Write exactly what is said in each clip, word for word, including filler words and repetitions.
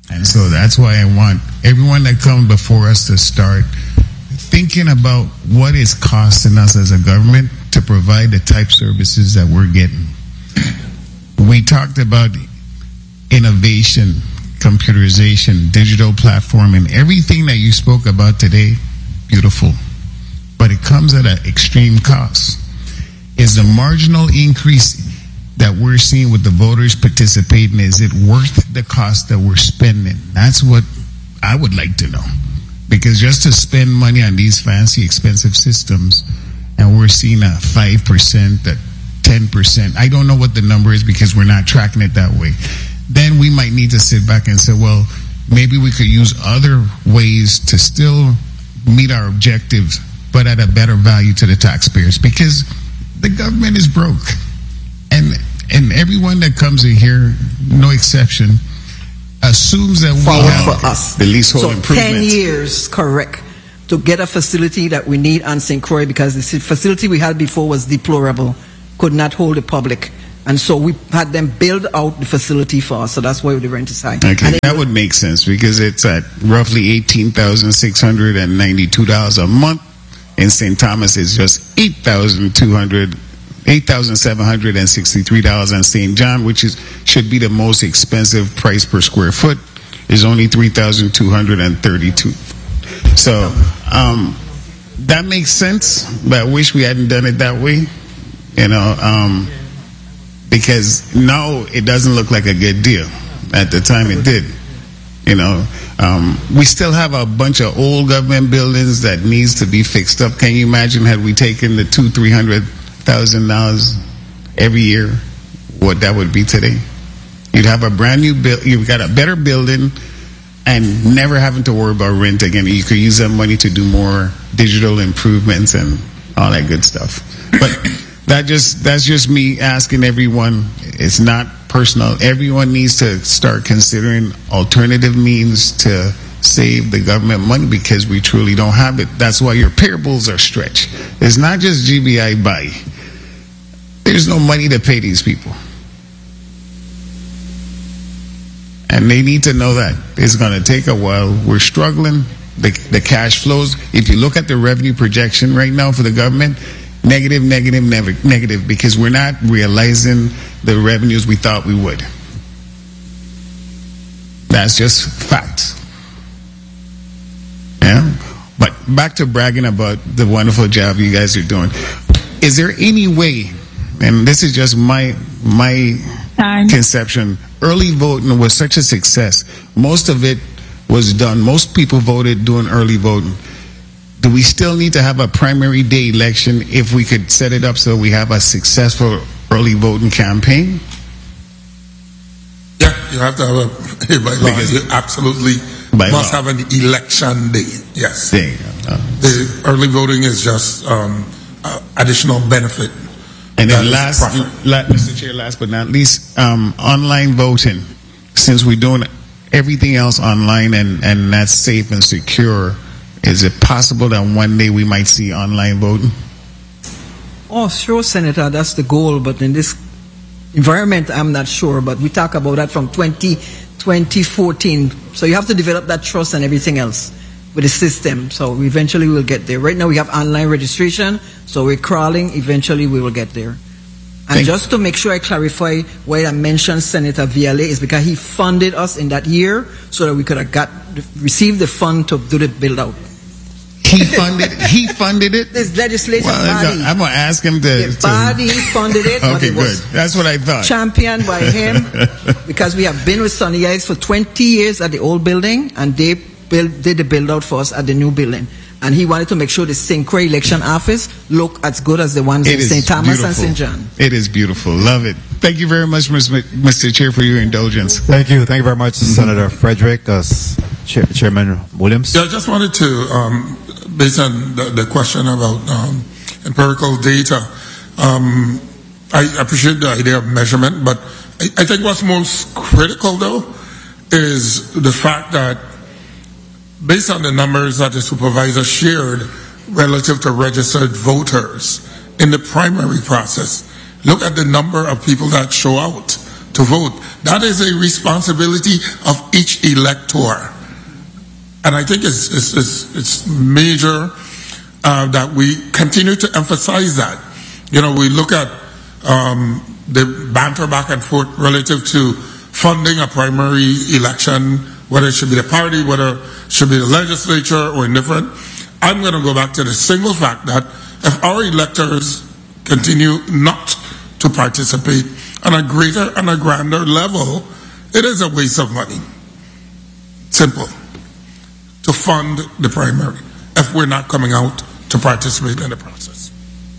And so that's why I want everyone that comes before us to start thinking about what it's costing us as a government to provide the type services that we're getting. We talked about innovation, computerization, digital platforming, everything that you spoke about today, beautiful. But it comes at an extreme cost. Is the marginal increase that we're seeing with the voters participating, is it worth the cost that we're spending? That's what I would like to know. Because just to spend money on these fancy, expensive systems, and we're seeing a five percent, a ten percent, I don't know what the number is because we're not tracking it that way. Then we might need to sit back and say, well, maybe we could use other ways to still meet our objectives, but at a better value to the taxpayers, because the government is broke. And and everyone that comes in here, no exception, assumes that we Follow have for us. the leasehold so improvements. ten years, correct, to get a facility that we need on Saint Croix, because the facility we had before was deplorable, could not hold the public. And so we had them build out the facility for us, so that's why the rent is high. Okay, and that would make sense because it's at roughly eighteen thousand six hundred ninety-two dollars a month. In Saint Thomas, it's just eight thousand two hundred dollars. eight thousand seven hundred sixty-three dollars, and Saint John, which is should be the most expensive price per square foot, is only three thousand two hundred thirty-two dollars. So um, that makes sense, but I wish we hadn't done it that way, you know, um, because now it doesn't look like a good deal. At the time it did. You know, um, we still have a bunch of old government buildings that needs to be fixed up. Can you imagine had we taken the two, three hundred thousand dollars every year, what that would be today? You'd have a brand new build. You've got a better building, and never having to worry about rent again. You could use that money to do more digital improvements and all that good stuff. But that just that's just me asking everyone. It's not personal. Everyone needs to start considering alternative means to save the government money, because we truly don't have it. That's why your payables are stretched. It's not just G B I buy. There's no money to pay these people. And they need to know that. It's going to take a while. We're struggling. The, the cash flows, if you look at the revenue projection right now for the government, negative, negative, negative, negative, because we're not realizing the revenues we thought we would. That's just facts. Yeah? But back to bragging about the wonderful job you guys are doing. Is there any way, and this is just my my Time. conception, early voting was such a success. Most of it was done. Most people voted doing early voting. Do we still need to have a primary day election if we could set it up so we have a successful early voting campaign? Yeah, you have to have a, by law, you absolutely by must law. have an election day. Yes. There you go. Oh. The early voting is just um, uh, additional benefit. And then last, la- Mister Chair, last but not least, um, online voting. Since we're doing everything else online and, and that's safe and secure, is it possible that one day we might see online voting? Oh, sure, Senator, that's the goal. But in this environment, I'm not sure. But we talk about that from twenty, twenty fourteen. So you have to develop that trust and everything else with the system. So we eventually will get there. Right now we have online registration, so we're crawling. Eventually we will get there. And Thank just to make sure I clarify why I mentioned Senator Viale is because he funded us in that year so that we could have got received the fund to do the build out. He funded. He funded it. This legislative well, body. I'm gonna ask him to. The to body funded it. Okay, but it good. was That's what I thought. Championed by him because we have been with Sunny Eyes for twenty years at the old building, and they build, did the build out for us at the new building. And he wanted to make sure the Saint Croix election office look as good as the ones it in Saint Thomas beautiful. and Saint John. It is beautiful. Love it. Thank you very much, Mister Chair, for your indulgence. Thank you. Thank you very much, mm-hmm. Senator Frederick, uh, Chair, Chairman Williams. Yeah, I just wanted to, um, based on the, the question about um, empirical data, um, I appreciate the idea of measurement, but I, I think what's most critical, though, is the fact that based on the numbers that the supervisor shared relative to registered voters in the primary process, look at the number of people that show out to vote. That is a responsibility of each elector. And I think it's, it's, it's, it's major uh, that we continue to emphasize that. You know, we look at um, the banter back and forth relative to funding a primary election, whether it should be the party, whether it should be the legislature or indifferent. I'm going to go back to the single fact that if our electors continue not to participate on a greater and a grander level, it is a waste of money. Simple. To fund the primary if we're not coming out to participate in the process.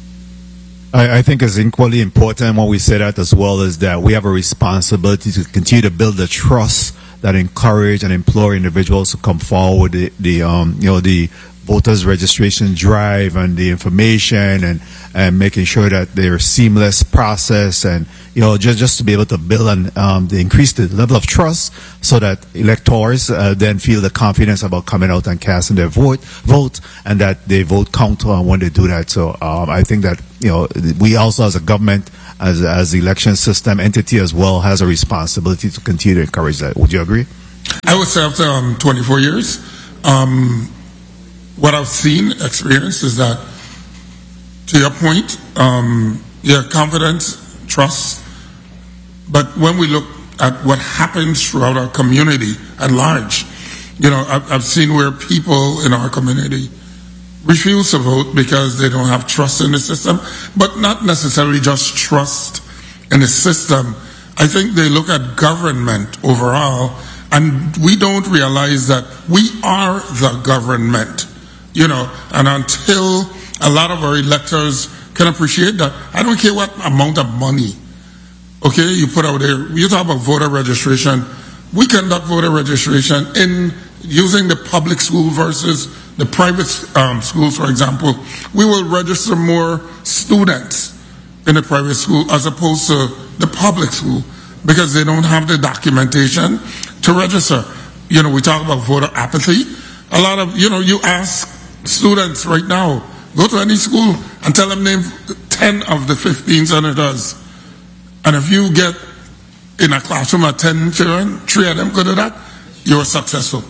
I, I think it's equally important when we say that as well is that we have a responsibility to continue to build the trust that encourage and implore individuals to come forward with the, the um, you know, the voters registration drive and the information and, and making sure that they're seamless process and, you know, just, just to be able to build and um, the increase the level of trust so that electors uh, then feel the confidence about coming out and casting their vote, vote and that they vote count on when they do that. So um, I think that, you know, we also as a government, as, as the election system entity as well, has a responsibility to continue to encourage that. Would you agree? I would say after um, twenty-four years, um, what I've seen, experienced is that, to your point, um, yeah, confidence, trust, but when we look at what happens throughout our community at large, you know, I've, I've seen where people in our community refuse to vote because they don't have trust in the system, but not necessarily just trust in the system. I think they look at government overall, and we don't realize that we are the government. You know, and until a lot of our electors can appreciate that, I don't care what amount of money, okay, you put out there. You talk about voter registration. We conduct voter registration in using the public school versus the private um, schools, for example. We will register more students in the private school as opposed to the public school because they don't have the documentation to register. You know, we talk about voter apathy. A lot of, you know, you ask students right now, go to any school and tell them name ten of the fifteen senators. And if you get in a classroom of ten children, three of them go to that, you're successful.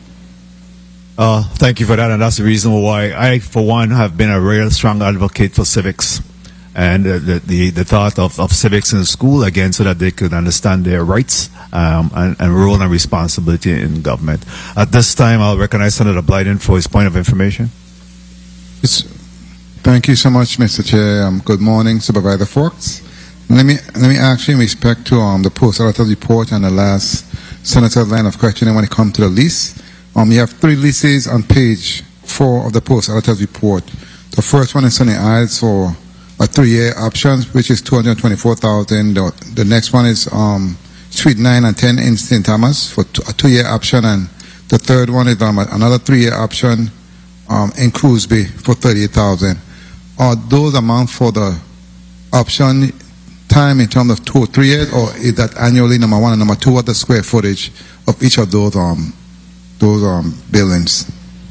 Uh, thank you for that, and that's the reason why I, for one, have been a real strong advocate for civics and uh, the, the the thought of, of civics in school, again, so that they could understand their rights um, and, and role and responsibility in government. At this time, I'll recognize Senator Blyden for his point of information. Yes. Thank you so much, Mister Chair. Um, good morning, Supervisor Fox. Let me let me ask you in respect to um, the post-editor report and the last senator's line of questioning when it comes to the lease. Um, you have three leases on page four of the post-editor's report. The first one is Sunny Isles for a three-year option, which is two hundred twenty-four thousand dollars. The, the next one is um, Suite nine and ten in Saint Thomas for two, a two-year option, and the third one is um, another three-year option um, in Cruz Bay for thirty-eight thousand dollars. Are those amounts for the option time in terms of two or three years, or is that annually, number one, and number two, what the square footage of each of those um those um buildings?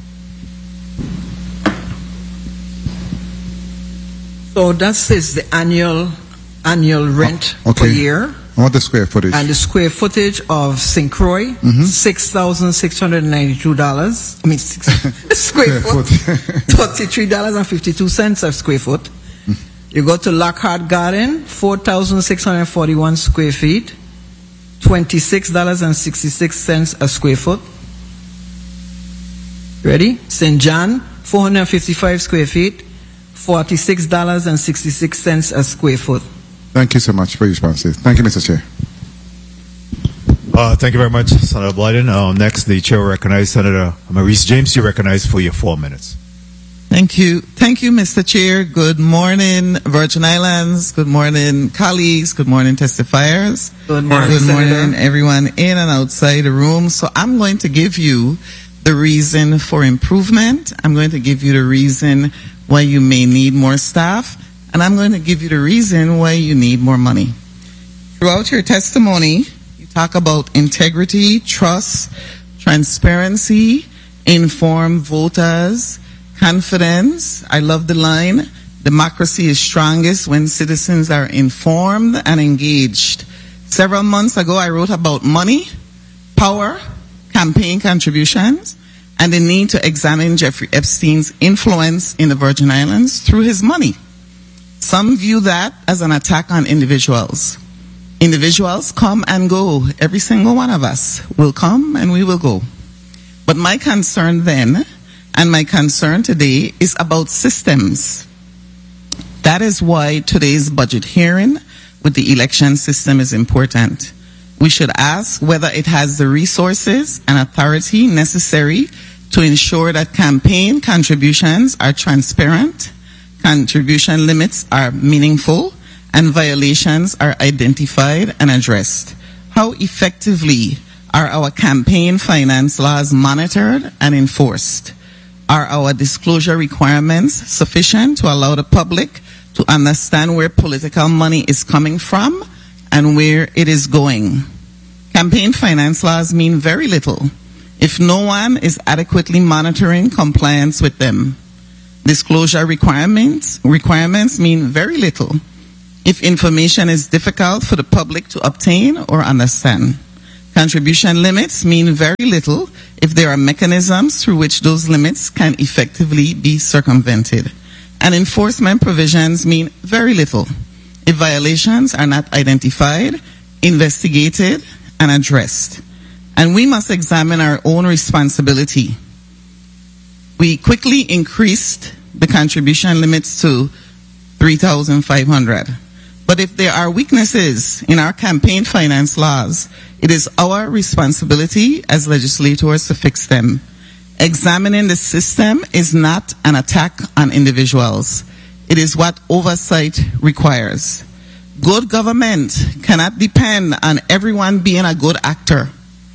So that is the annual annual rent oh, okay. per year. What the square footage? And the square footage of Saint Croix, mm-hmm. six thousand six hundred ninety-two dollars. I mean, six, square, square foot, thirty-three dollars and fifty-two cents a square foot. Mm-hmm. You go to Lockhart Garden, four thousand six hundred forty-one square feet, twenty-six dollars and sixty-six cents a square foot. Ready? Saint John, four hundred fifty-five square feet, forty-six dollars and sixty-six cents a square foot. Thank you so much for your responses. Thank you, Mister Chair. Uh, thank you very much, Senator Blyden. Uh, next, the chair will recognize Senator Maurice James. You recognize for your four minutes. Thank you. Thank you, Mister Chair. Good morning, Virgin Islands. Good morning, colleagues. Good morning, testifiers. Good morning, Good morning, Senator. everyone in and outside the room. So I'm going to give you the reason for improvement. I'm going to give you the reason why you may need more staff. And I'm going to give you the reason why you need more money. Throughout your testimony, you talk about integrity, trust, transparency, informed voters, confidence. I love the line, democracy is strongest when citizens are informed and engaged. Several months ago, I wrote about money, power, campaign contributions, and the need to examine Jeffrey Epstein's influence in the Virgin Islands through his money. Some view that as an attack on individuals. Individuals come and go. Every single one of us will come and we will go. But my concern then, and my concern today, is about systems. That is why today's budget hearing with the election system is important. We should ask whether it has the resources and authority necessary to ensure that campaign contributions are transparent, contribution limits are meaningful, and violations are identified and addressed. How effectively are our campaign finance laws monitored and enforced? Are our disclosure requirements sufficient to allow the public to understand where political money is coming from and where it is going? Campaign finance laws mean very little if no one is adequately monitoring compliance with them. Disclosure requirements, requirements mean very little if information is difficult for the public to obtain or understand. Contribution limits mean very little if there are mechanisms through which those limits can effectively be circumvented. And enforcement provisions mean very little if violations are not identified, investigated, and addressed. And we must examine our own responsibility. We quickly increased the contribution limits to three thousand five hundred. But if there are weaknesses in our campaign finance laws, it is our responsibility as legislators to fix them. Examining the system is not an attack on individuals. It is what oversight requires. Good government cannot depend on everyone being a good actor.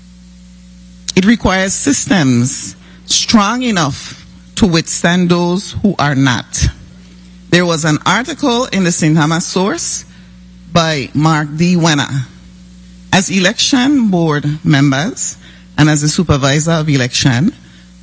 It requires systems strong enough to withstand those who are not. There was an article in the Saint Thomas Source by Mark D. Wenner. As election board members and as a supervisor of election,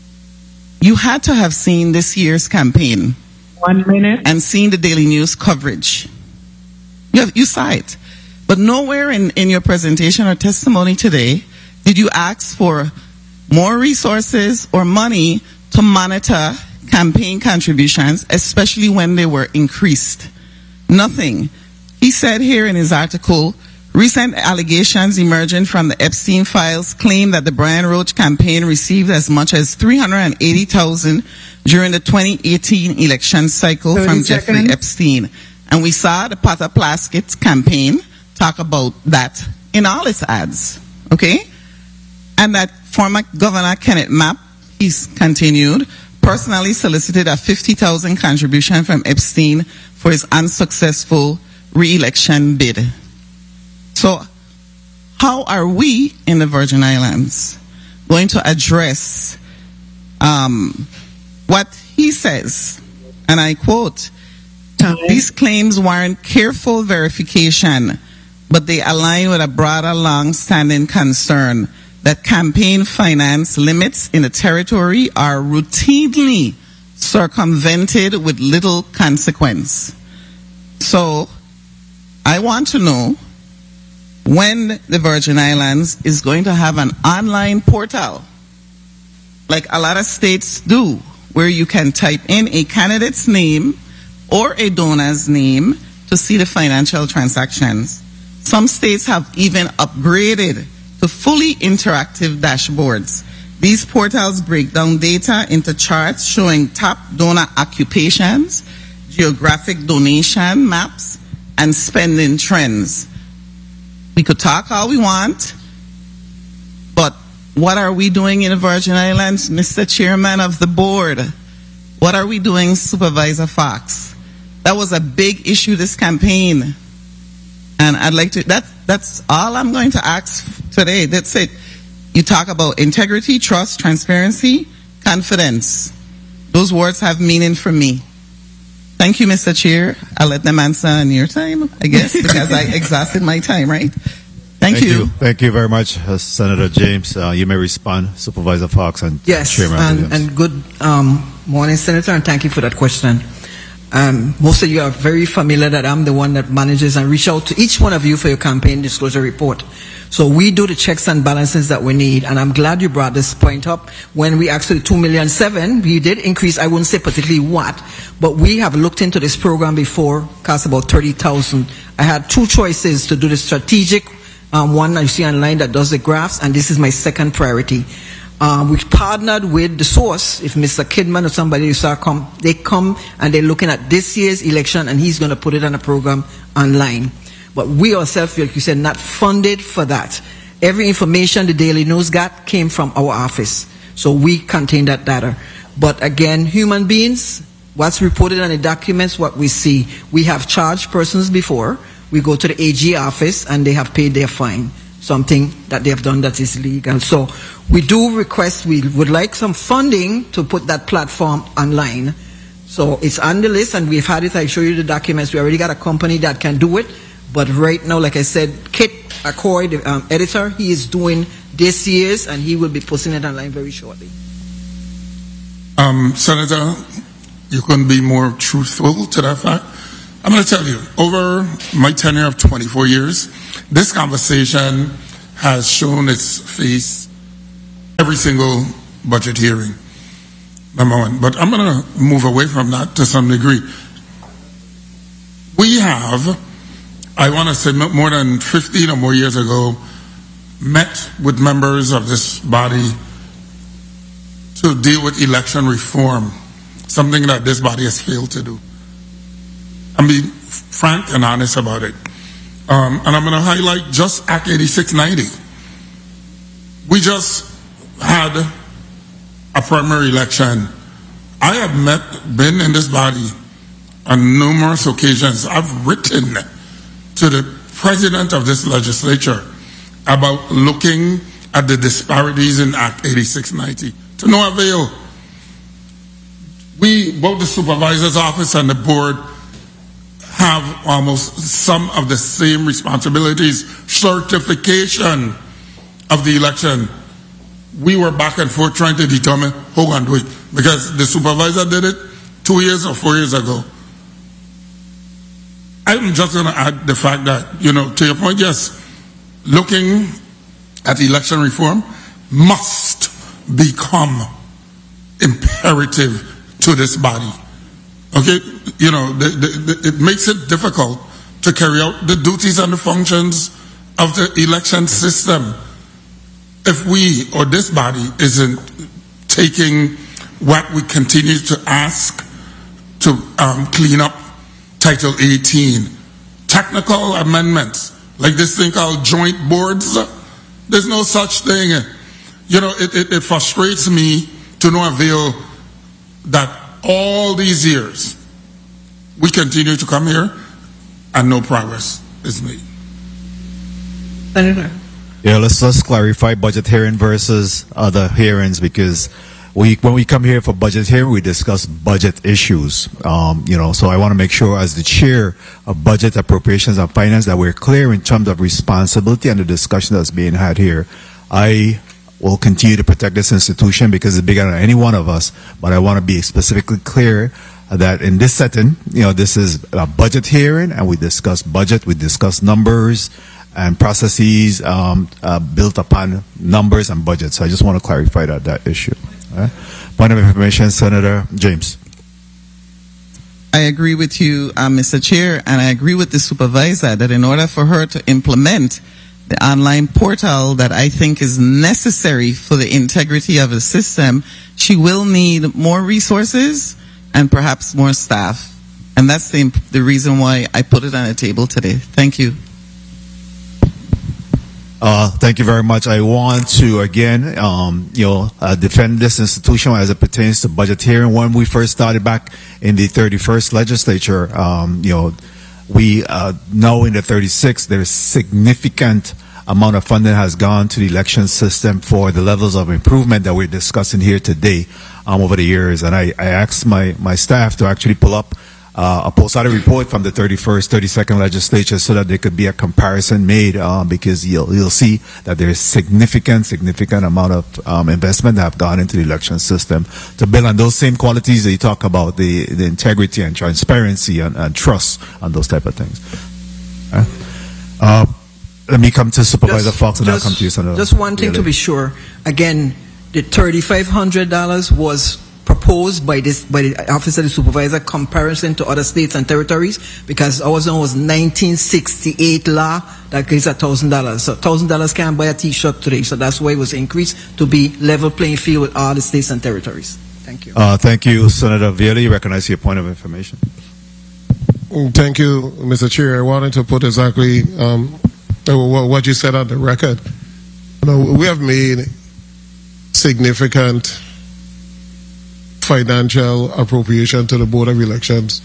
you had to have seen this year's campaign. One minute. And seen the Daily News coverage. You, have, you saw it. But nowhere in, in your presentation or testimony today did you ask for more resources or money to monitor campaign contributions, especially when they were increased. Nothing. He said here in his article, recent allegations emerging from the Epstein files claim that the Brian Roach campaign received as much as three hundred eighty thousand dollars during the twenty eighteen election cycle from Jeffrey seconds. Epstein. And we saw the Potter Plaskett campaign talk about that in all its ads. Okay? And that former Governor Kenneth Mapp, he's continued, personally solicited a fifty thousand dollars contribution from Epstein for his unsuccessful re-election bid. So, how are we in the Virgin Islands going to address um, what he says? And I quote, Time. These claims warrant careful verification, but they align with a broader long-standing concern that campaign finance limits in the territory are routinely circumvented with little consequence. So, I want to know when the Virgin Islands is going to have an online portal, like a lot of states do, where you can type in a candidate's name or a donor's name to see the financial transactions. Some states have even upgraded to fully interactive dashboards. These portals break down data into charts showing top donor occupations, geographic donation maps, and spending trends. We could talk all we want, but what are we doing in the Virgin Islands, Mister Chairman of the board? What are we doing, Supervisor Fox? That was a big issue this campaign. And I'd like to, that, that's all I'm going to ask today. That's it. You talk about integrity, trust, transparency, confidence. Those words have meaning for me. Thank you, Mister Chair. I'll let them answer in your time, I guess, because I exhausted my time, right? Thank, Thank you. you. Thank you very much, uh, Senator James. Uh, you may respond, Supervisor Fox and Yes, Chairman and, Williams. and good um, morning, Senator, and thank you for that question. Um, most of you are very familiar that I'm the one that manages and reach out to each one of you for your campaign disclosure report. So we do the checks and balances that we need, and I'm glad you brought this point up. When we actually two million seven, we did increase, I wouldn't say particularly what, but we have looked into this program before, cost about thirty thousand. I had two choices to do the strategic, um, one I see online that does the graphs, and this is my second priority. Um, we partnered with the source. If Mister Kidman or somebody start come, they come and they're looking at this year's election, and he's going to put it on a program online. But we ourselves, like you said, not funded for that. Every information the Daily News got came from our office. So we contain that data. But again, human beings, what's reported on the documents, what we see. We have charged persons before. We go to the A G office and they have paid their fine. Something that they have done that is illegal. So we do request, we would like some funding to put that platform online. So it's on the list, and we've had it. I show you the documents. We already got a company that can do it. But right now, like I said, Kit Accoy, the um, editor, he is doing this year's, and he will be posting it online very shortly. Um, Senator, you couldn't be more truthful to that fact. I'm going to tell you, over my tenure of twenty-four years, this conversation has shown its face every single budget hearing, number one. But I'm going to move away from that to some degree. We have, I want to say more than fifteen or more years ago, met with members of this body to deal with election reform, something that this body has failed to do. I'm being frank and honest about it. Um, and I'm going to highlight just Act eighty-six ninety. We just had a primary election. I have met, been in this body on numerous occasions. I've written to the president of this legislature about looking at the disparities in Act eighty-six ninety. To no avail. We, both the supervisor's office and the board, have almost some of the same responsibilities. Certification of the election. We were back and forth trying to determine who can do it, because the supervisor did it two years or four years ago. I'm just going to add the fact that, you know, to your point, yes, looking at election reform must become imperative to this body. Okay, you know, the, the, the, it makes it difficult to carry out the duties and the functions of the election system if we or this body isn't taking what we continue to ask to um, clean up Title eighteen. Technical amendments, like this thing called joint boards. There's no such thing. You know, it, it, it frustrates me to no avail that all these years we continue to come here and no progress is made. Senator. Yeah, let's let's clarify budget hearing versus other hearings, because we when we come here for budget hearing, we discuss budget issues. Um, you know, so I want to make sure, as the chair of Budget, Appropriations, and Finance, that we're clear in terms of responsibility and the discussion that's being had here. I will continue to protect this institution because it's bigger than any one of us, but I want to be specifically clear that in this setting, you know, this is a budget hearing, and we discuss budget, we discuss numbers and processes um, uh, built upon numbers and budget. So I just want to clarify that that issue. Right? Point of information, Senator James. I agree with you, uh, Mister Chair, and I agree with the supervisor that in order for her to implement the online portal that I think is necessary for the integrity of the system, she will need more resources and perhaps more staff. And that's the, the reason why I put it on the table today. Thank you. Uh, thank you very much. I want to again, um, you know, uh, defend this institution as it pertains to budget hearing. When we first started back in the thirty-first legislature, um, you know, we uh, know in the thirty-sixth there's significant amount of funding has gone to the election system for the levels of improvement that we're discussing here today um, over the years. And I, I asked my my staff to actually pull up uh, a post-audit report from the thirty-first, thirty-second legislature so that there could be a comparison made, uh, because you'll, you'll see that there is significant, significant amount of um, investment that have gone into the election system to build on those same qualities that you talk about, the, the integrity and transparency and, and trust and those type of things. Uh, uh, let me come to Supervisor Just- Fox and just- I'll come to you, Senator. Just one thing to Bailey. be sure. Again, the thirty-five hundred dollars was proposed by this by the Office of the Supervisor comparison to other states and territories, because ours was nineteen sixty-eight law that gives a thousand dollars. So thousand dollars can't buy a T-shirt today. So that's why it was increased to be level playing field with all the states and territories. Thank you. Uh, thank you, Senator Vieira. You recognize your point of information. Thank you, Mister Chair. I wanted to put exactly um, what you said on the record. You know, we have made significant financial appropriation to the Board of Elections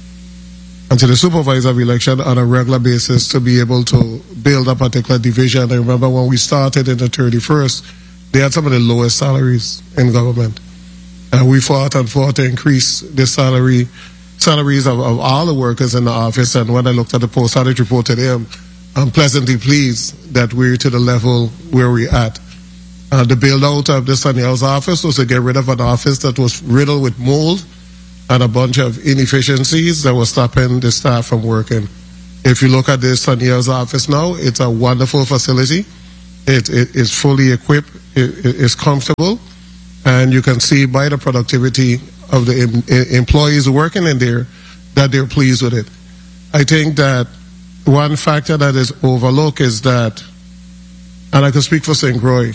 and to the Supervisor of Election on a regular basis to be able to build a particular division. I remember when we started in the thirty-first, they had some of the lowest salaries in government. And we fought and fought to increase the salary salaries of, of all the workers in the office. And when I looked at the post-audit report today, I'm, I'm pleasantly pleased that we're to the level where we're at. Uh, the build-out of the Sunny House office was to get rid of an office that was riddled with mold and a bunch of inefficiencies that were stopping the staff from working. If you look at the Sunny House office now, it's a wonderful facility. It, it is fully equipped. It, it is comfortable. And you can see by the productivity of the em- employees working in there that they're pleased with it. I think that one factor that is overlooked is that, and I can speak for Saint Croix,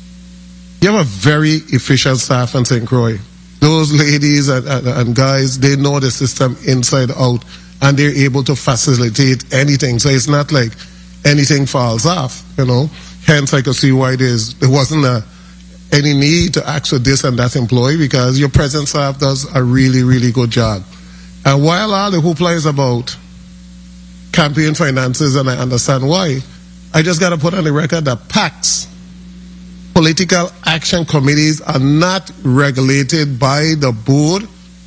you have a very efficient staff in Saint Croix. Those ladies and, and, and guys, they know the system inside out, and they're able to facilitate anything. So it's not like anything falls off, you know. Hence, I can see why there's, there wasn't a, any need to ask for this and that employee, because your present staff does a really, really good job. And while all the hoopla is about campaign finances, and I understand why, I just got to put on the record that PACs, political action committees, are not regulated by the Board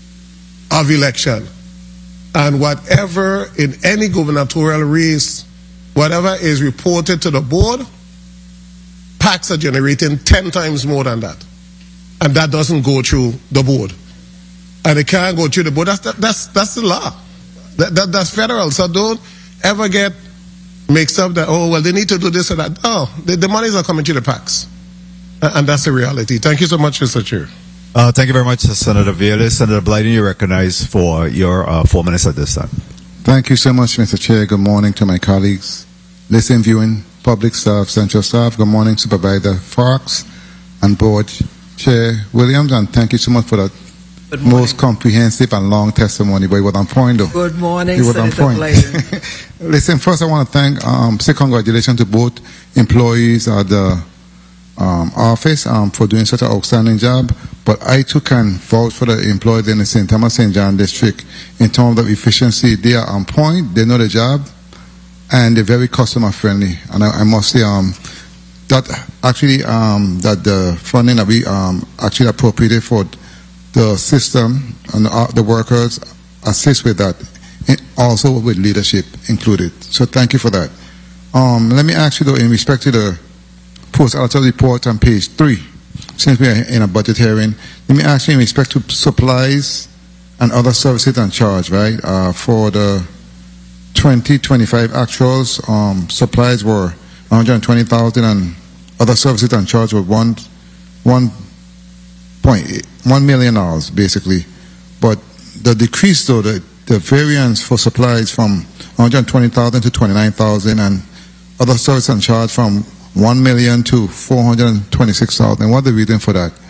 of Election. And whatever in any gubernatorial race, whatever is reported to the board, PACs are generating ten times more than that. And that doesn't go through the board. And it can't go through the board. That's, that, that's, that's the law. That, that, that's federal. So don't ever get mixed up that, oh, well, they need to do this or that. Oh, the, the monies are coming to the PACs. And that's the reality. Thank you so much, Mister Chair. Uh, thank you very much, Senator Vieira. Senator Blyden, you recognize for your uh, four minutes at this time. Thank you so much, Mister Chair. Good morning to my colleagues, listen, viewing, public staff, central staff. Good morning, Supervisor Fox and Board Chair Williams, and thank you so much for that Good morning. most comprehensive and long testimony. But it was on point, though. Good morning, It was on Senator point. Blyden. Listen, first I want to thank, um, say congratulations to both employees at the um, office um, for doing such an outstanding job. But I too can vouch for the employees in the Saint Thomas Saint John district in terms of efficiency. They are on point, they know the job, and they're very customer friendly. And I, I must say um, that actually um, that the funding that we um, actually appropriated for the system and the, uh, the workers assist with that, also with leadership included. So thank you for that. Um, let me ask you though, in respect to the post-audit report on page three, since we are in a budget hearing, let me ask you in respect to supplies and other services and charge, right? Uh, for the twenty twenty-five actuals, um, supplies were one hundred twenty thousand and other services and charge were one, one point one million dollars basically. But the decrease though, the, the variance for supplies from one hundred twenty thousand to twenty-nine thousand and other services and charge from one million to four hundred twenty-six thousand. What's the reason for that?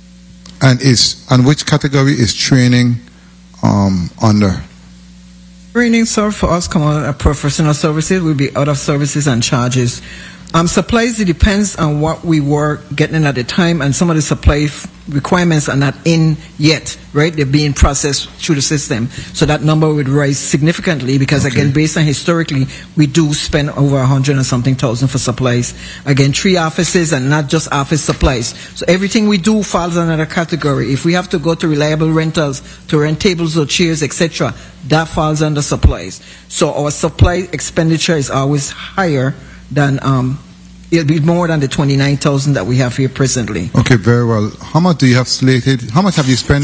And is and which category is training um, under? Training, sir, for us, come out of professional services will be out of services and charges. Um, supplies, it depends on what we were getting at the time, and some of the supply f- requirements are not in yet, right? They're being processed through the system. So that number would rise significantly because, Okay. again, based on historically, we do spend over a hundred and something thousand for supplies. Again, three offices and not just office supplies. So everything we do falls under that category. If we have to go to reliable rentals, to rent tables or chairs, et cetera, that falls under supplies. So our supply expenditure is always higher than, um, it'll be more than the twenty-nine thousand that we have here presently. Okay, very well. How much do you have slated? How much have you spent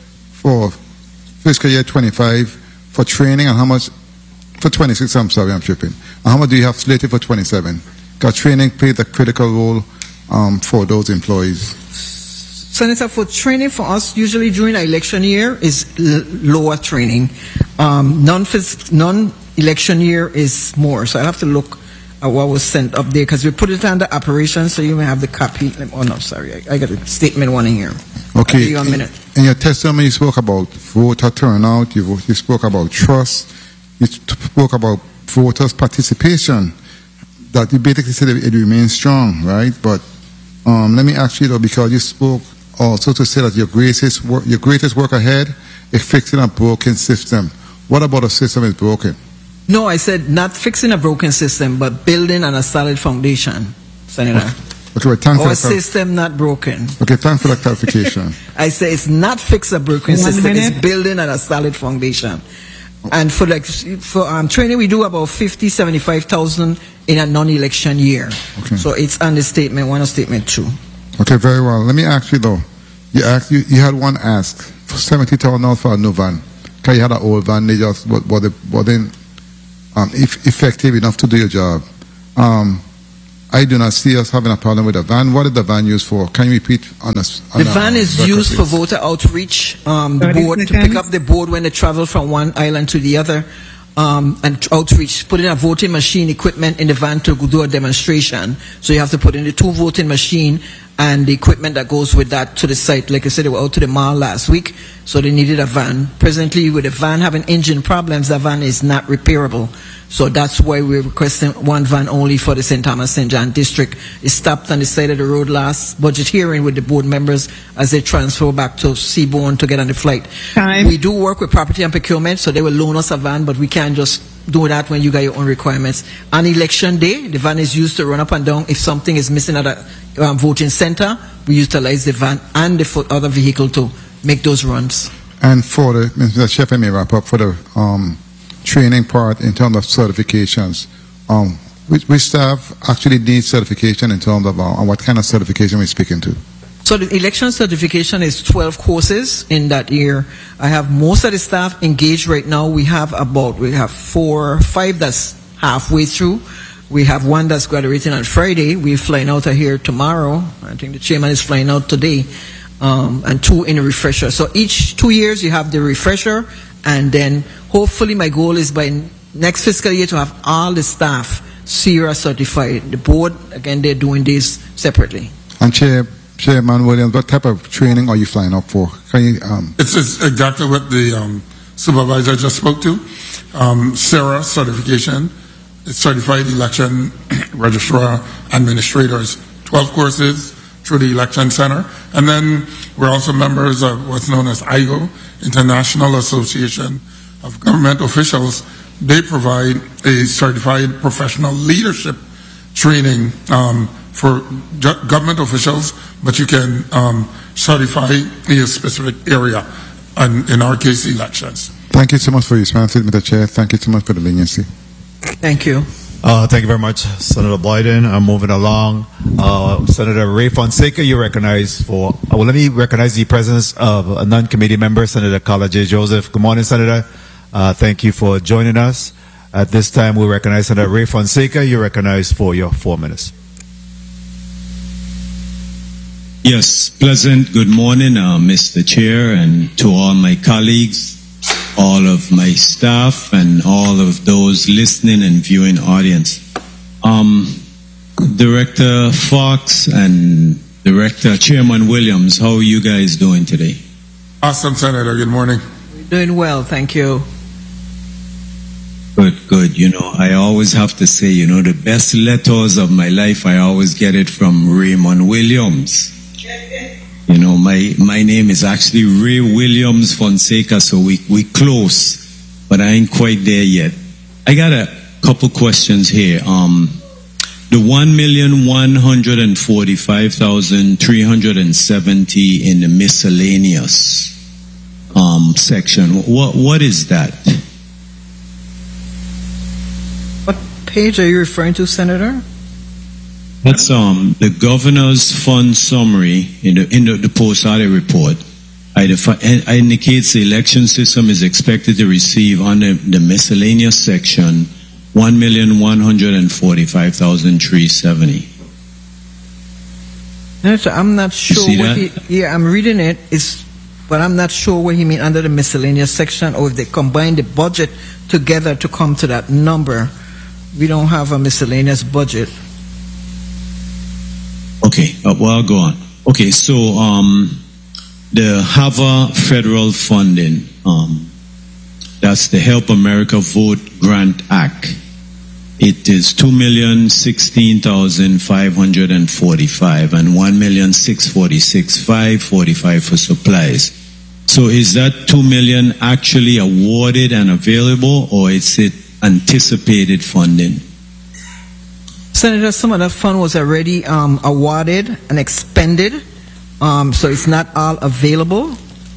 for fiscal year twenty-five for training, and how much for twenty-six? I'm sorry, I'm tripping. And how much do you have slated for twenty-seven? Because training plays a critical role um, for those employees. Senator, for training for us, usually during an election year is l- lower training. Um, non non-election year is more. So I have to look at what was sent up there because we put it under operations, so you may have the copy. Oh no, sorry, I, I got a statement one in here. I'll Okay. give you a minute. In, in your testimony, you spoke about voter turnout. You, vo- you spoke about trust. You t- spoke about voters' participation. That you basically said it, it remains strong, right? But um, let me ask you though, because you spoke also to say that your greatest work, your greatest work ahead is fixing a broken system. What about a system is broken? No, I said not fixing a broken system, but building on a solid foundation, Senator. Okay, well, thanks for Our that. clar- system not broken. Okay, thanks for that clarification. I say it's not fix a broken One system, minute. it's building on a solid foundation. And for like for um, training, we do about fifty, seventy-five thousand in a non-election year. Okay. So it's under statement one or statement two. Okay, very well. Let me ask you though. You asked, you, you had one ask for seventy thousand dollars for a new van. Because you had an old van, they just wa- wa- wasn't um, if effective enough to do your job. Um, I do not see us having a problem with the van. What is the van used for? Can you repeat on us? The van is used for voter outreach, um, the thirty board to seconds. pick up the board when they travel from one island to the other, um, and t- outreach, put in a voting machine equipment in the van to do a demonstration. So you have to put in the two voting machine and the equipment that goes with that to the site. Like I said, they were out to the mall last week, so they needed a van. Presently, with the van having engine problems, the van is not repairable. So that's why we're requesting one van only for the Saint Thomas Saint John district. It stopped on the side of the road last budget hearing with the board members as they transfer back to Seabourn to get on the flight. Time. We do work with property and procurement, so they will loan us a van, but we can't just do that when you got your own requirements. On election day, the van is used to run up and down. If something is missing at a um, voting center, we utilize the van and the fo- other vehicle to make those runs. And for the, Mister Chef, let me wrap up for the um, training part in terms of certifications. Um, which, which staff actually needs certification in terms of uh, what kind of certification we're speaking to? So the election certification is twelve courses in that year. I have most of the staff engaged right now. We have about, we have four, five that's halfway through. We have one that's graduating on Friday. We're flying out of here tomorrow. I think the chairman is flying out today. Um, and two in a refresher. So each two years you have the refresher, and then hopefully my goal is by next fiscal year to have all the staff SERA certified. The board, again, they're doing this separately. And Chair, Chairman Williams, what type of training are you flying up for? Can you, um, It's, it's exactly what the um, supervisor just spoke to. Um, SERA certification, it's certified election registrar administrators, twelve courses through the election center. And then we're also members of what's known as I G O, International Association of Government Officials. They provide a certified professional leadership training um, for ju- government officials, but you can um, certify in a specific area, and in our case, elections. thank you so much for your response, Mister Chair. Thank you so much for the leniency. Thank you. Uh, thank you very much, Senator Biden. I'm moving along. Uh, Senator Ray Fonseca, you recognize for, uh, well, let me recognize the presence of a non-committee member, Senator Carla J. Joseph. Good morning, Senator. Uh, thank you for joining us. At this time, we recognize Senator Ray Fonseca. You're recognized for your four minutes. Yes, pleasant good morning, uh, Mister Chair, and to all my colleagues, all of my staff, and all of those listening and viewing audience. Um, Director Fox and Director Chairman Williams, how are you guys doing today? Awesome, Senator. Good morning. Doing well, thank you. Good, good. You know, I always have to say, you know, the best letters of my life, I always get it from Raymond Williams. You know, my, my name is actually Ray Williams Fonseca, so we, we close, but I ain't quite there yet. I got a couple questions here. Um, the one million one hundred forty-five thousand three hundred seventy in the miscellaneous um, section, what, what is that? What page are you referring to, Senator? That's um the governor's fund summary in the in the, the post audit report. I defi- I indicates the election system is expected to receive under the miscellaneous section one million one hundred forty-five thousand three seventy. Senator, I'm not sure. see what that? He, yeah, I'm reading it. Is but I'm not sure what he mean under the miscellaneous section, or if they combine the budget together to come to that number. We don't have a miscellaneous budget. Okay, uh, well, I'll go on. Okay, so um, the Hava federal funding, um, that's the Help America Vote Grant Act. It is two million sixteen thousand five hundred forty-five and one million six forty-six five forty-five for supplies. So is that two million actually awarded and available, or is it anticipated funding? Senator, some of that fund was already um, awarded and expended, um, so it's not all available.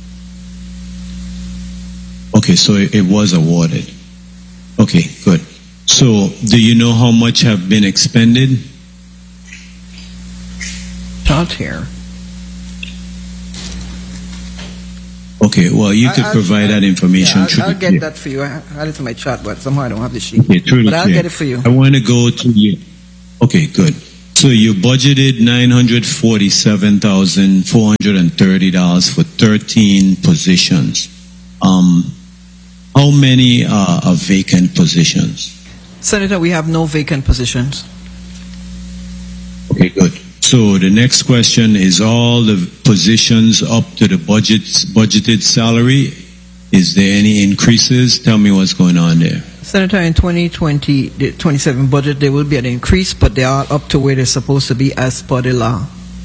Okay, so it, it was awarded. Okay, good. So, do you know how much have been expended? Not here. Okay, well, you I- could I'll- provide that information. Yeah, through I'll, I'll the get chair. that for you. I had it in my chat, but somehow I don't have the sheet. Okay, through the But I'll chair. get it for you. I want to go to you. Okay, good. So you budgeted nine hundred forty-seven thousand four hundred thirty dollars for thirteen positions. Um, how many are, are vacant positions? Senator, we have no vacant positions. Okay, good. So the next question is all the positions up to the budget budgeted salary. Is there any increases? Tell me what's going on there. Senator, in twenty twenty, the twenty-seven budget, there will be an increase, but they are up to where they're supposed to be as per the law.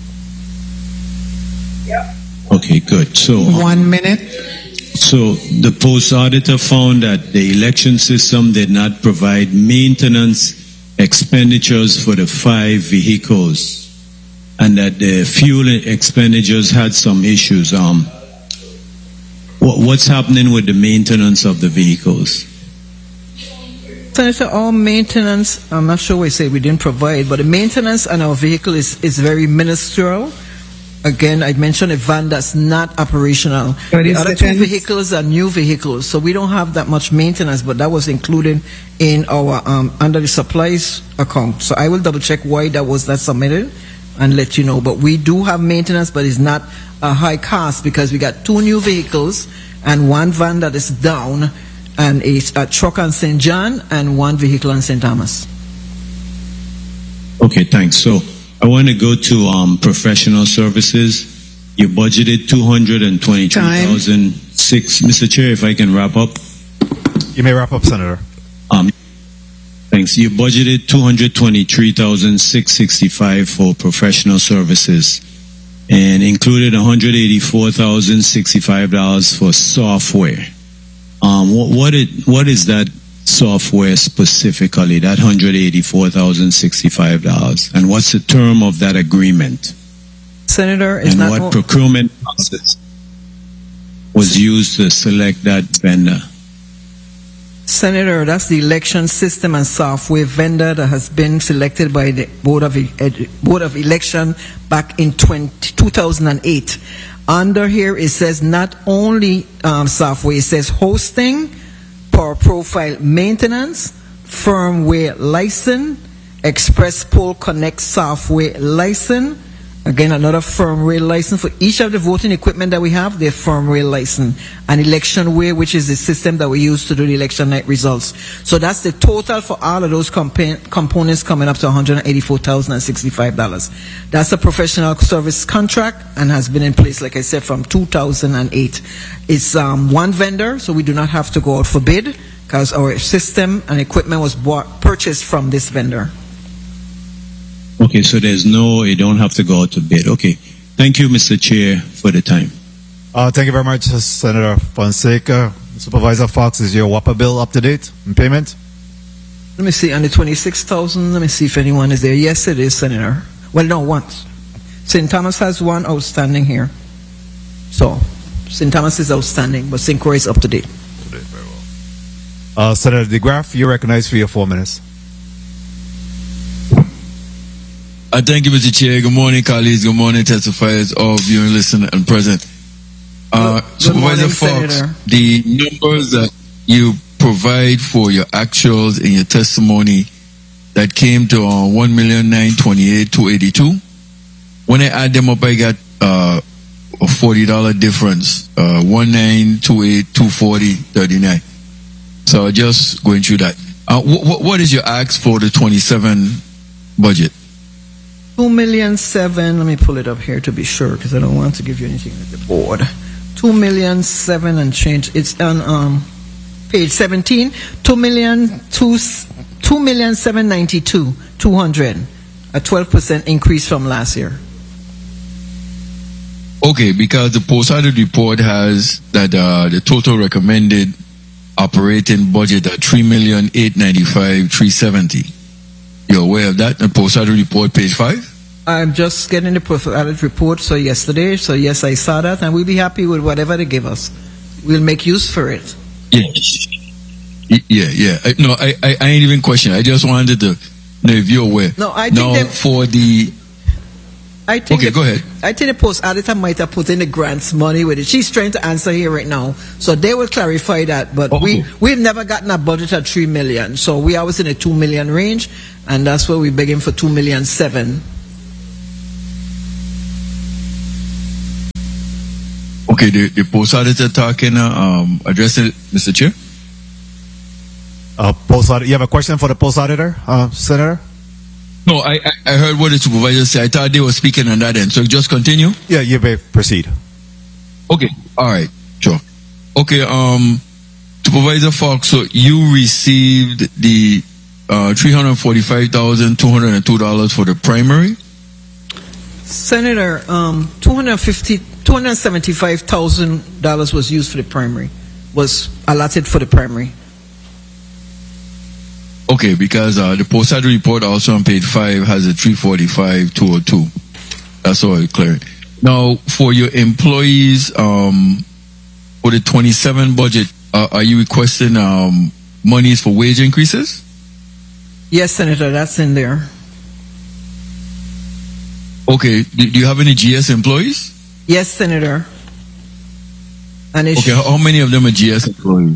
Okay, good. So One minute. So the post auditor found that the election system did not provide maintenance expenditures for the five vehicles, and that the fuel expenditures had some issues. Um, what, what's happening with the maintenance of the vehicles? Senator, all maintenance, I'm not sure we say we didn't provide, but the maintenance on our vehicle is, is very ministerial. Again, I mentioned a van that's not operational. But The is other it two an- vehicles are new vehicles, so we don't have that much maintenance, but that was included in our, um, under the supplies account. So I will double check why that was not submitted and let you know. But we do have maintenance, but it's not a high cost because we got two new vehicles and one van that is down, and a, a truck on Saint John and one vehicle on Saint Thomas. Okay, thanks. So I want to go to um, professional services. You budgeted two hundred twenty-three thousand six. Mister Chair, if I can wrap up. You may wrap up, Senator. Um, thanks. You budgeted two hundred twenty-three thousand six hundred sixty-five for professional services, and included one hundred eighty-four thousand sixty-five dollars for software. Um, what what, it, what is that software specifically? That one hundred eighty-four thousand sixty-five dollars, and what's the term of that agreement? Senator, it's And not what o- procurement process was used to select that vendor? Senator, that's the election system and software vendor that has been selected by the Board of, Ed- Board of Election back in twenty, two thousand eight. Under here, it says not only um, software, it says hosting, power profile maintenance, firmware license, Express Poll Connect software license. Again, another firmware license for each of the voting equipment that we have, their firmware license. And Electionware, which is the system that we use to do the election night results. So that's the total for all of those compa- components coming up to one hundred eighty-four thousand sixty-five dollars. That's a professional service contract and has been in place, like I said, from two thousand eight. It's um, one vendor, so we do not have to go out for bid, because our system and equipment was bought, purchased from this vendor. Okay, so there's no, you don't have to go out to bid. Okay. Thank you, Mister Chair, for the time. Uh, thank you very much, Senator Fonseca. Supervisor Fox, is your WAPA bill up to date in payment? Let me see, on the twenty-six thousand, let me see if anyone is there. Yes, it is, Senator. Well, no, once. Saint Thomas has one outstanding here. So, Saint Thomas is outstanding, but Saint Croix is up to date. Very well. Uh, Senator DeGraff, you're recognized for your four minutes. I thank you, Mister Chair. Good morning, colleagues. Good morning, testifiers, all viewing, listening, and present. Uh, Good- good Supervisor morning, Fox, Senator. the numbers that you provide for your actuals in your testimony that came to uh, one million nine twenty-eight two eighty-two. When I add them up, I got uh, a forty dollar difference. Uh, one nine two eight two forty thirty-nine. So just going through that. Uh, wh- what is your ask for the twenty-seven budget? Two million seven, let me pull it up here to be sure, because I don't want to give you anything at the board. Two million seven and change. It's on um, page seventeen. Two million two, two million seven ninety-two, two hundred. A twelve percent increase from last year. Okay, because the post-audit report has that uh, the total recommended operating budget at three million eight ninety-five three seventy. You're aware of that? The post-audit report, page five. I'm just getting the post-audit report so yesterday, so yes, I saw that, and we'll be happy with whatever they give us. We'll make use for it. Yes. Y- Yeah, yeah. I, no, I, I, I ain't even questioning. I just wanted to know if you're aware. No, I think now that- for the. I think Okay, the, go ahead. I think the post auditor might have put in the grants money with it. She's trying to answer here right now, so they will clarify that. But Oh. we we've never gotten a budget at three million, so we always in the two million range, and that's where we're begging for two million seven. Okay, the, the post auditor talking, uh, um, address it, Mister Chair. Uh, post audit, you have a question for the post auditor, uh, Senator? No, I, I, I heard what the supervisor said. I thought they were speaking on that end. So just continue. Yeah, you may proceed. Okay, all right, sure. Okay, um, Supervisor Fox, so you received the uh, three hundred forty-five thousand two hundred two dollars for the primary? Senator, um, two hundred fifty, two hundred seventy-five thousand dollars was used for the primary, was allotted for the primary. Okay, because uh, the post-audit report also on page five has a three forty-five two oh two. That's all clear. Now, for your employees, um, for the twenty-seven budget, uh, are you requesting um, monies for wage increases? Yes, Senator, that's in there. Okay, do, do you have any G S employees? Yes, Senator. And it Okay, how, how many of them are G S employees?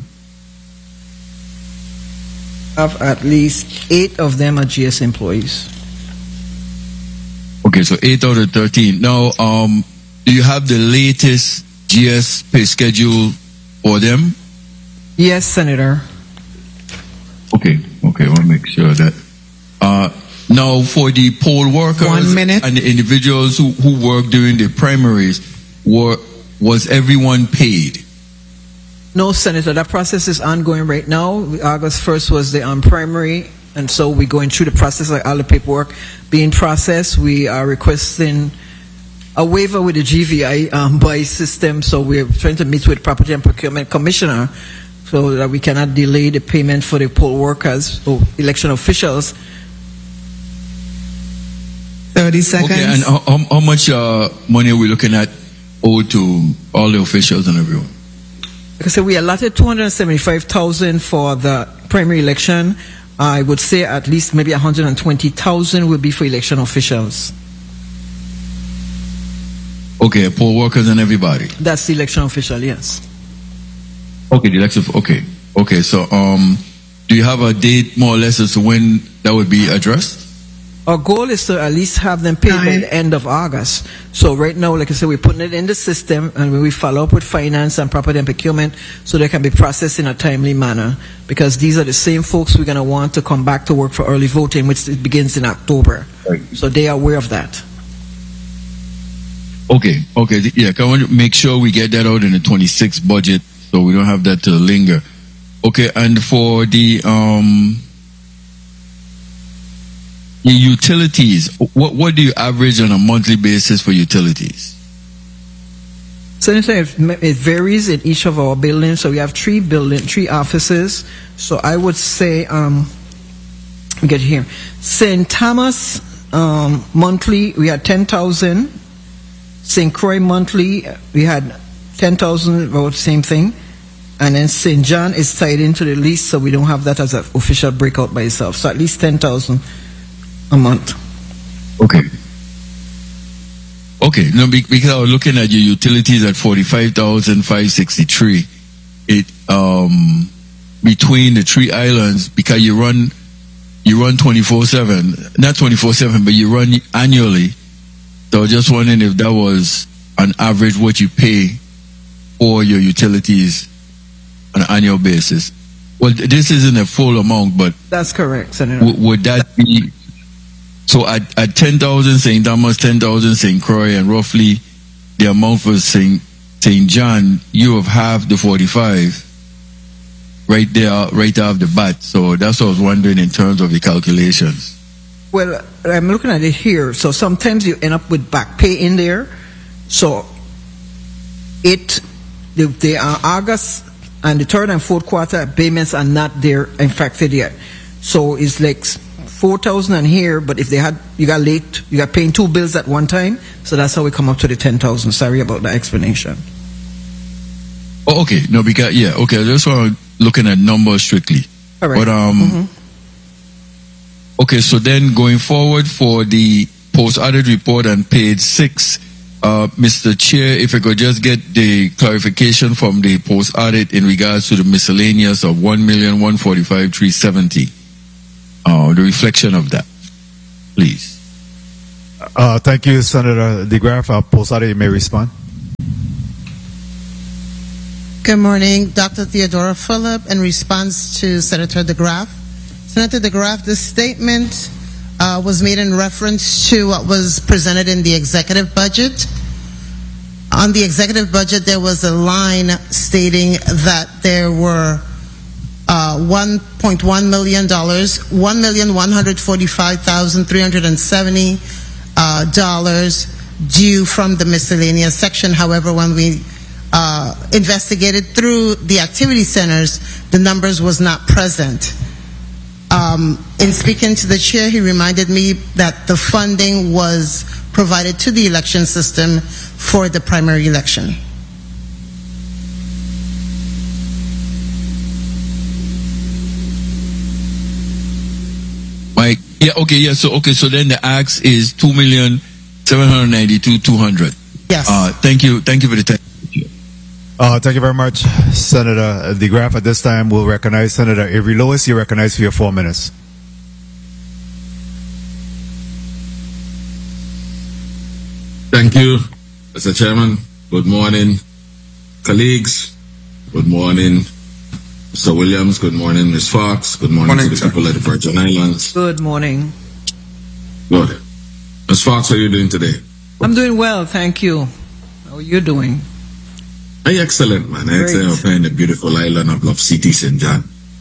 have at least eight of them are G S employees. Okay, so eight out of thirteen. Now, um, do you have the latest G S pay schedule for them? Yes, Senator. Okay, okay, I want to make sure that. Uh, now, for the poll workers One minute. and the individuals who, who work during the primaries, were, was everyone paid? No, Senator, that process is ongoing right now. August first was the um, primary, and so we're going through the process, like all the paperwork being processed. We are requesting a waiver with the G V I um, by system, so we're trying to meet with Property and Procurement Commissioner so that we cannot delay the payment for the poll workers or election officials. thirty seconds. Okay, and how, how, how much uh, money are we looking at owed to all the officials and everyone? Like I said, we allotted two hundred seventy-five thousand for the primary election. I would say at least maybe one hundred twenty thousand will be for election officials. Okay, poll workers and everybody. That's the election official, yes. Okay, the election. Okay, okay. So, um, do you have a date more or less as to when that would be addressed? Our goal is to at least have them paid by Nine. the end of August. So right now, like I said, we're putting it in the system, and we follow up with finance and property and procurement so they can be processed in a timely manner. Because these are the same folks we're going to want to come back to work for early voting, which it begins in October. Right. So they are aware of that. Okay, okay. Yeah, I want to make sure we get that out in the twenty-six budget so we don't have that to linger. Okay, and for the um the utilities, what what do you average on a monthly basis for utilities? Senator, it varies in each of our buildings. So we have three building, three offices. So I would say, um, we get here, Saint Thomas um, monthly we had ten thousand. Saint Croix monthly we had ten thousand, about the same thing. And then Saint John is tied into the lease, so we don't have that as an official breakout by itself. So at least ten thousand a month. Okay. Okay, no, because I was looking at your utilities at forty-five thousand five hundred sixty-three. It um between the three islands, because you run you run twenty-four seven, not twenty-four seven, but you run annually. So I was just wondering if that was on average what you pay for your utilities on an annual basis. Well, this isn't a full amount, but that's correct, Senator. W- would that be so? At, at ten thousand Saint Thomas, ten thousand Saint Croix, and roughly the amount for Saint Saint John, you have half the forty-five right there, right off the bat. So that's what I was wondering in terms of the calculations. Well, I'm looking at it here. So sometimes you end up with back pay in there. So it the, the uh, August and the third and fourth quarter payments are not there infacted yet. So it's like four thousand in here, but if they had, you got late, you got paying two bills at one time. So that's how we come up to the ten thousand. Sorry about the explanation. Oh, okay. No, because, yeah, okay. That's why I'm looking at numbers strictly. All right. But, um, mm-hmm. okay, so then going forward for the post-audit report on page six, uh, Mister Chair, if I could just get the clarification from the post-audit in regards to the miscellaneous of one million one hundred forty-five thousand three hundred seventy. Uh, the reflection of that, please. Uh, thank you, Senator DeGraff. Uh, post-audit, you may respond. Good morning, Doctor Theodora Phillip. In response to Senator DeGraff, Senator DeGraff, this statement uh, was made in reference to what was presented in the executive budget. On the executive budget, there was a line stating that there were uh, one point one million dollars, one million one hundred forty-five thousand three hundred seventy uh, dollars due from the miscellaneous section. However, when we Uh, investigated through the activity centers, the numbers was not present. Um, in speaking to the chair, he reminded me that the funding was provided to the election system for the primary election. Mike, yeah, okay, yeah, so, okay, so then the ask is two million seven hundred ninety-two thousand two hundred. Yes. Uh, thank you, thank you for the time. Uh, thank you very much, Senator DeGraff. At this time, we'll recognize Senator Avery Lewis. You're recognized for your four minutes. Thank you, Mister Chairman. Good morning, colleagues. Good morning, Mister Williams. Good morning, Miz Fox. Good morning, morning to the sir. people of the Virgin Islands. Good morning. Good. Miz Fox, how are you doing today? I'm doing well, thank you. How are you doing? Hey, excellent, man. Excellent. I'm in the beautiful island of Love City, Saint John,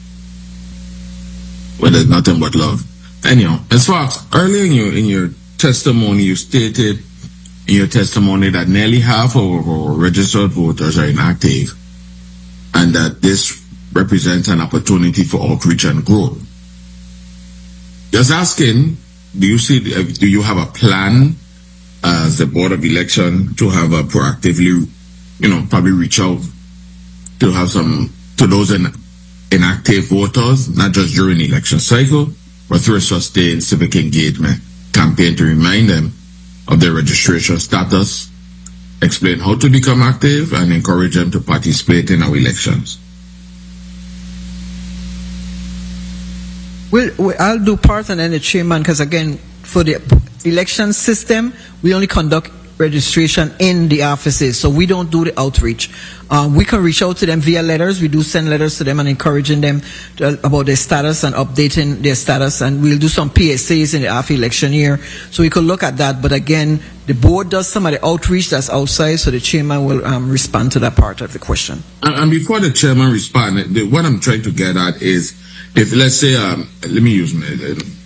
where there's nothing but love. Anyhow, Miz Fox, earlier in your in your testimony, you stated in your testimony that nearly half of our registered voters are inactive, and that this represents an opportunity for outreach and growth. Just asking, do you see? Do you have a plan as the Board of Election to have a proactively, you know, probably reach out to have some, to those in, inactive voters, not just during the election cycle, but through a sustained civic engagement campaign to remind them of their registration status, explain how to become active, and encourage them to participate in our elections? Well, I'll do part and then the chairman, because again, for the election system, we only conduct registration in the offices, so we don't do the outreach. Um, we can reach out to them via letters. We do send letters to them and encouraging them to, about their status and updating their status, and we'll do some P S As in the after election year, so we could look at that. But again, The board does some of the outreach that's outside, so the chairman will um, respond to that part of the question. And, and before the chairman responds, the, what I'm trying to get at is, if let's say, um, let me use my,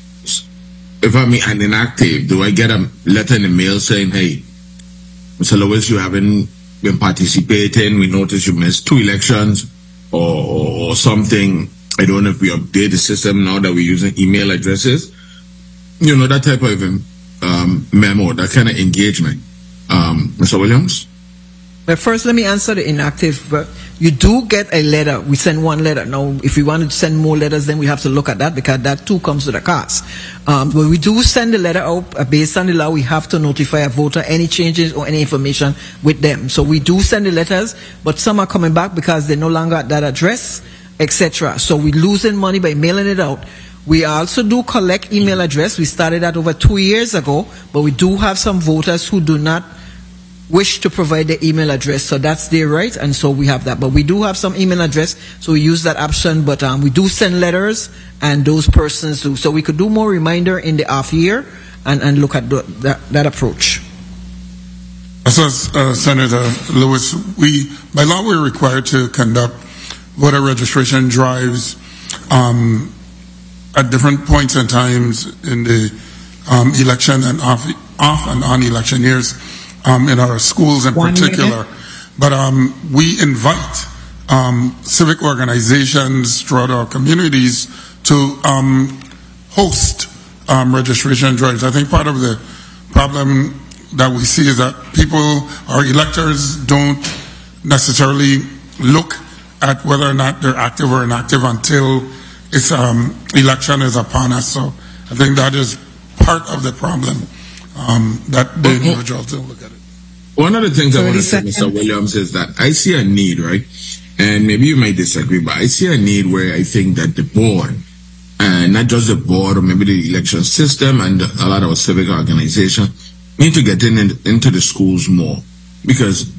if I'm an inactive, do I get a letter in the mail saying, hey, Mister Lewis, you haven't been participating, we noticed you missed two elections, or, or, or something. I don't know if we update the system now that we're using email addresses. You know, that type of um, memo, that kind of engagement. Um, Mister Williams? But first, let me answer the inactive. But you do get a letter. We send one letter. Now, if we wanted to send more letters, then we have to look at that, because that too comes with a cost. Um, but we do send the letter out. Uh, based on the law, we have to notify a voter any changes or any information with them. So we do send the letters, but some are coming back because they're no longer at that address, et cetera. So we're losing money by mailing it out. We also do collect email address. We started that over two years ago, but we do have some voters who do not wish to provide their email address, so that's their right, and so we have that. But we do have some email address, so we use that option, but um, we do send letters, and those persons do. So we could do more reminder in the off year and, and look at the, that, that approach. So, uh, Senator Lewis, we, by law, we're required to conduct voter registration drives um, at different points and times in the um, election and off, off and on election years. Um, in our schools in One particular, minute. but um, we invite um, civic organizations throughout our communities to um, host um, registration drives. I think part of the problem that we see is that people, our electors, don't necessarily look at whether or not they're active or inactive until its um, election is upon us. So I think that is part of the problem. Um, that the individuals don't look at it. One of the things I want to say, Mister Williams, is that I see a need, right? And maybe you may disagree, but I see a need where I think that the board, and not just the board, or maybe the election system and a lot of our civic organizations, need to get in, in into the schools more. Because